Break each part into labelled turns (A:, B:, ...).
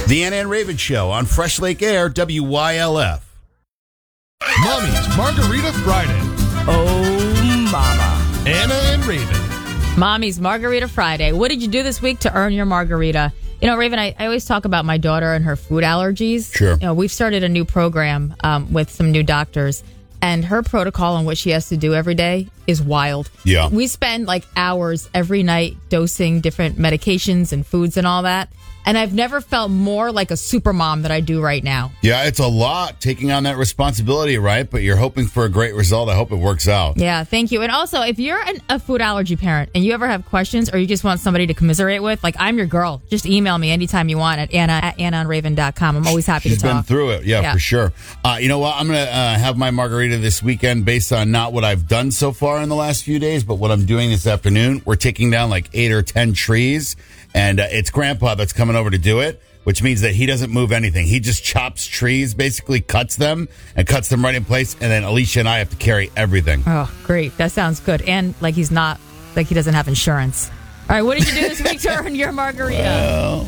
A: The Anna and Raven Show on Fresh Lake Air, WYLF.
B: Mommy's Margarita Friday.
C: Oh, mama.
B: Anna and Raven.
C: Mommy's Margarita Friday. What did you do this week to earn your margarita? You know, Raven, I always talk about my daughter and her food allergies.
A: Sure.
C: You know, we've started a new program with some new doctors, and her protocol on what she has to do every day is wild.
A: Yeah.
C: We spend like hours every night dosing different medications and foods and all that. And I've never felt more like a super mom than I do right now.
A: Yeah, it's a lot taking on that responsibility, right? But you're hoping for a great result. I hope it works out.
C: Yeah, thank you. And also, if you're a food allergy parent and you ever have questions or you just want somebody to commiserate with, like, I'm your girl. Just email me anytime you want at anna@annaonraven.com. I'm always happy
A: She's
C: to talk.
A: been through it. Yeah, for sure. You know what? I'm going to have my margarita this weekend based on not what I've done so far in the last few days, but what I'm doing this afternoon. We're taking down like 8 or 10 trees, and it's Grandpa that's coming over to do it, which means that he doesn't move anything. He just chops trees, basically cuts them right in place, and then Alicia and I have to carry everything.
C: Oh, great. That sounds good. And like he doesn't have insurance. All right, what did you do this week to earn your margarita?
A: Well.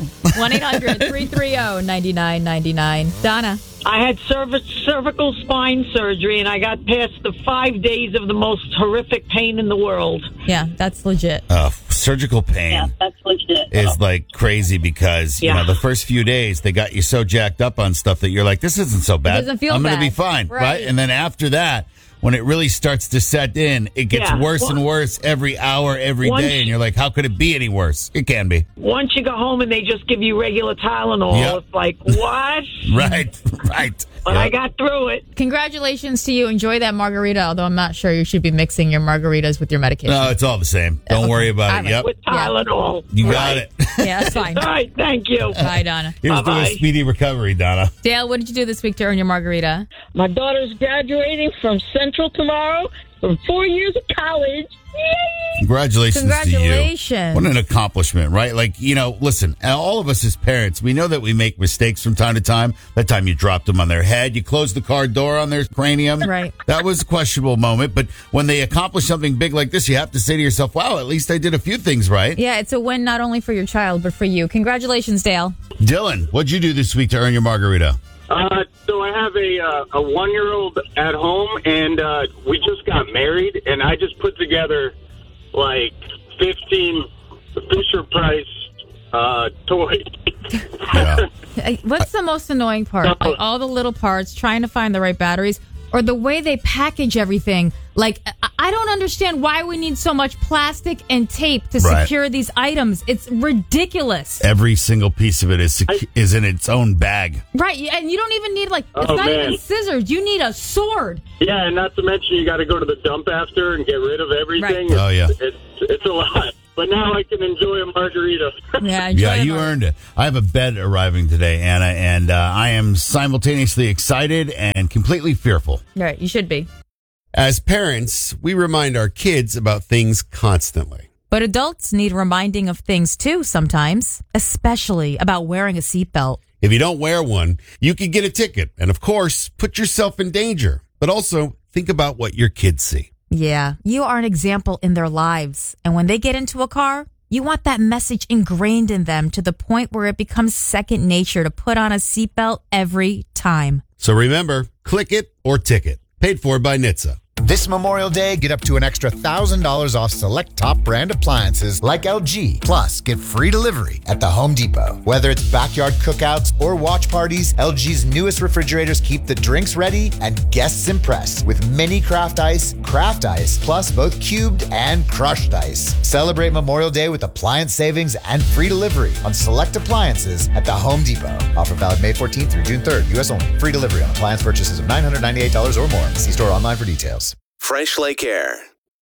C: 1-800-330-9999. Donna.
D: I had cervical spine surgery, and I got past the 5 days of the most horrific pain in the world.
C: Yeah, that's legit.
A: Surgical pain.
D: Yeah, that's legit.
A: Is like crazy because, you know, the first few days they got you so jacked up on stuff that you're like, this isn't so bad.
C: It doesn't feel
A: I'm going to
C: bad.
A: be fine.
C: Right.
A: And then after that, when it really starts to set in, it gets worse and worse every hour, every day. And you're like, how could it be any worse? It can be.
D: Once you go home and they just give you regular Tylenol, it's like, what?
A: Right.
D: But I got through it.
C: Congratulations to you. Enjoy that margarita, although I'm not sure you should be mixing your margaritas with your medication.
A: No, it's all the same. Don't worry about it. Yep.
D: With Tylenol.
A: You got it.
C: Yeah, that's fine.
D: All right, thank you.
C: Bye, Donna.
A: Here's to a speedy recovery, Donna.
C: Dale, what did you do this week to earn your margarita?
D: My daughter's graduating from Central tomorrow from 4 years of college. Yay!
A: Congratulations to you.
C: Congratulations.
A: What an accomplishment, right? Like, you know, listen, all of us as parents, we know that we make mistakes from time to time. That time you dropped them on their head, you closed the car door on their cranium.
C: Right.
A: That was a questionable moment. But when they accomplish something big like this, you have to say to yourself, wow, at least I did a few things right.
C: Yeah, it's a win not only for your child, but for you. Congratulations, Dale.
A: Dylan, what'd you do this week to earn your margarita?
E: So I have a 1-year-old at home, and we just got married, and I just put together like 15 Fisher-Price toys.
A: Yeah.
C: What's the most annoying part? Like all the little parts, trying to find the right batteries, or the way they package everything. Like, I don't understand why we need so much plastic and tape to secure these items. It's ridiculous.
A: Every single piece of it is in its own bag.
C: Right, and you don't even need, like, it's not even scissors. You need a sword.
E: Yeah, and not to mention you got to go to the dump after and get rid of everything.
C: Right.
A: Oh, yeah.
E: It's a lot. But now I can enjoy a margarita.
C: Yeah,
A: you earned it. I have a bed arriving today, Anna, and I am simultaneously excited and completely fearful.
C: Right, you should be.
F: As parents, we remind our kids about things constantly.
C: But adults need reminding of things too sometimes, especially about wearing a seatbelt.
F: If you don't wear one, you could get a ticket and, of course, put yourself in danger. But also, think about what your kids see.
C: Yeah, you are an example in their lives. And when they get into a car, you want that message ingrained in them to the point where it becomes second nature to put on a seatbelt every time.
F: So remember, click it or ticket. Paid for by NHTSA.
G: This Memorial Day, get up to an extra $1,000 off select top brand appliances like LG. Plus, get free delivery at the Home Depot. Whether it's backyard cookouts or watch parties, LG's newest refrigerators keep the drinks ready and guests impressed with mini craft ice, plus both cubed and crushed ice. Celebrate Memorial Day with appliance savings and free delivery on select appliances at the Home Depot. Offer valid May 14th through June 3rd, U.S. only. Free delivery on appliance purchases of $998 or more. See store online for details.
H: Fresh Lake Air,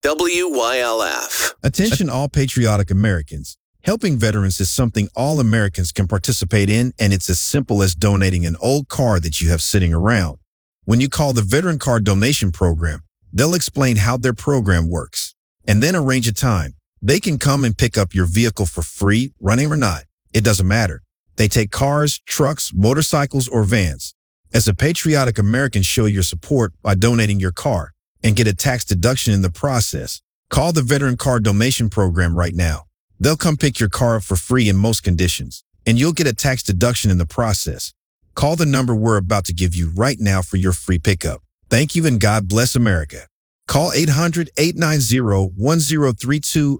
H: WYLF.
I: Attention all patriotic Americans. Helping veterans is something all Americans can participate in, and it's as simple as donating an old car that you have sitting around. When you call the Veteran Car Donation Program, they'll explain how their program works, and then arrange a time. They can come and pick up your vehicle for free, running or not. It doesn't matter. They take cars, trucks, motorcycles, or vans. As a patriotic American, show your support by donating your car and get a tax deduction in the process. Call the Veteran Car Donation Program right now. They'll come pick your car up for free in most conditions. and you'll get a tax deduction in the process. Call the number we're about to give you right now for your free pickup. Thank you and God bless America. Call 800-890-1032,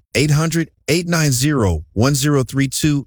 I: 800-890-1032,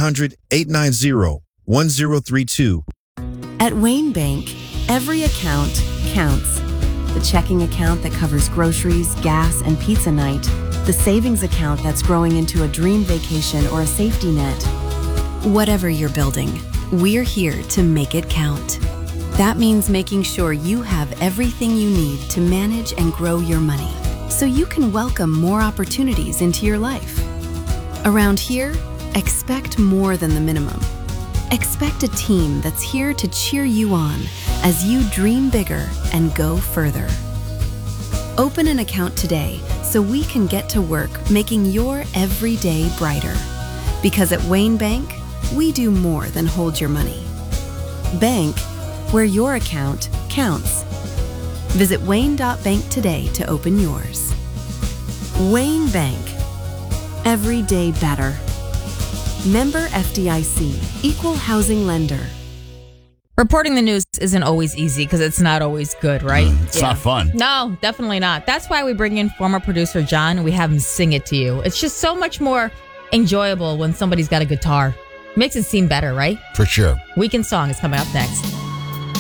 I: 800-890-1032.
J: At Wayne Bank, every account counts. The checking account that covers groceries, gas, and pizza night. The savings account that's growing into a dream vacation or a safety net. Whatever you're building, we're here to make it count. That means making sure you have everything you need to manage and grow your money so you can welcome more opportunities into your life. Around here, expect more than the minimum. Expect a team that's here to cheer you on as you dream bigger and go further. Open an account today so we can get to work making your every day brighter. Because at Wayne Bank, we do more than hold your money. Bank where your account counts. Visit Wayne.bank today to open yours. Wayne Bank. Every day better. Member FDIC, Equal Housing Lender.
C: Reporting the news isn't always easy because it's not always good, right?
A: It's not fun.
C: No, definitely not. That's why we bring in former producer John and we have him sing it to you. It's just so much more enjoyable when somebody's got a guitar. Makes it seem better, right?
A: For sure.
C: Weekend Song is coming up next.